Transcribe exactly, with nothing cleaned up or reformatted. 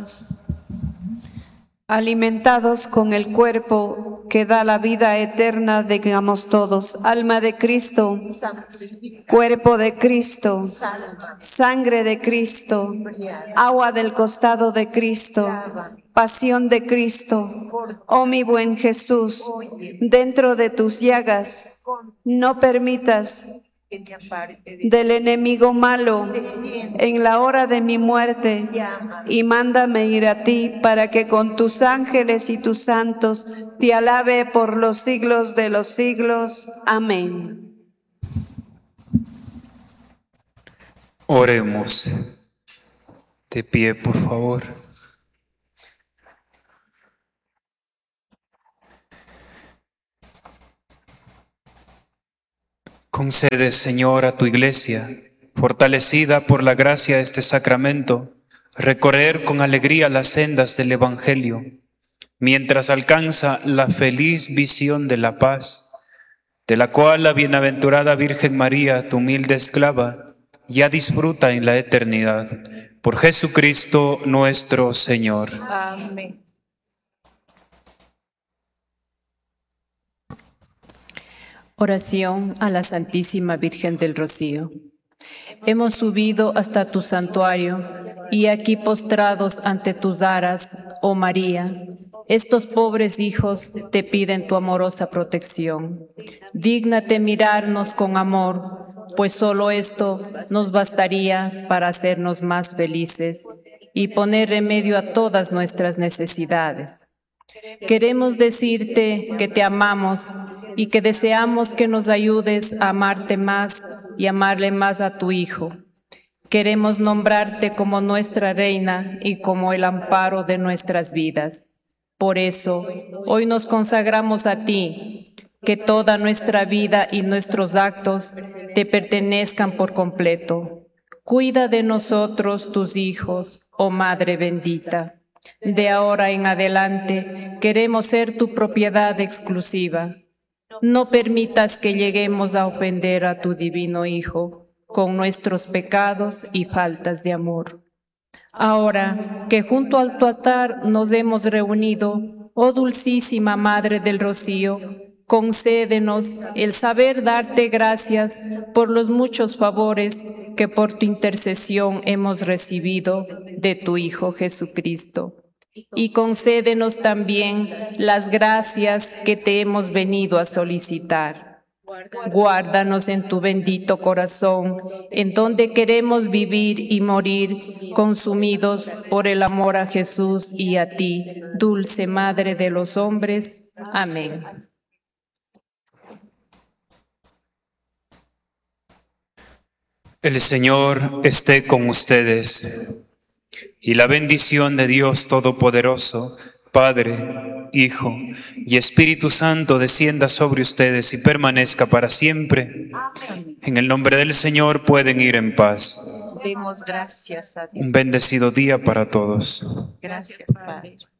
todos. Alimentados con el cuerpo que da la vida eterna, digamos todos: alma de Cristo, cuerpo de Cristo, sangre de Cristo, agua del costado de Cristo, pasión de Cristo. Oh mi buen Jesús, dentro de tus llagas no permitas del enemigo malo en la hora de mi muerte, y mándame ir a ti para que con tus ángeles y tus santos te alabe por los siglos de los siglos. Amén. Oremos. De pie, por favor. Concede, Señor, a tu Iglesia, fortalecida por la gracia de este sacramento, recorrer con alegría las sendas del Evangelio, mientras alcanza la feliz visión de la paz, de la cual la bienaventurada Virgen María, tu humilde esclava, ya disfruta en la eternidad. Por Jesucristo nuestro Señor. Amén. Oración a la Santísima Virgen del Rocío. Hemos subido hasta tu santuario y aquí postrados ante tus aras, oh María, estos pobres hijos te piden tu amorosa protección. Dígnate mirarnos con amor, pues solo esto nos bastaría para hacernos más felices y poner remedio a todas nuestras necesidades. Queremos decirte que te amamos y que deseamos que nos ayudes a amarte más y amarle más a tu Hijo. Queremos nombrarte como nuestra Reina y como el amparo de nuestras vidas. Por eso, hoy nos consagramos a ti, que toda nuestra vida y nuestros actos te pertenezcan por completo. Cuida de nosotros, tus hijos, oh Madre bendita. De ahora en adelante queremos ser tu propiedad exclusiva. No permitas que lleguemos a ofender a tu divino Hijo con nuestros pecados y faltas de amor. Ahora que junto a tu altar nos hemos reunido, oh dulcísima Madre del Rocío, concédenos el saber darte gracias por los muchos favores que por tu intercesión hemos recibido de tu Hijo Jesucristo. Y concédenos también las gracias que te hemos venido a solicitar. Guárdanos en tu bendito corazón, en donde queremos vivir y morir, consumidos por el amor a Jesús y a ti, dulce Madre de los hombres. Amén. El Señor esté con ustedes, y la bendición de Dios Todopoderoso, Padre, Hijo y Espíritu Santo descienda sobre ustedes y permanezca para siempre. Amén. En el nombre del Señor pueden ir en paz. Demos gracias a Dios. Un bendecido día para todos. Gracias, Padre.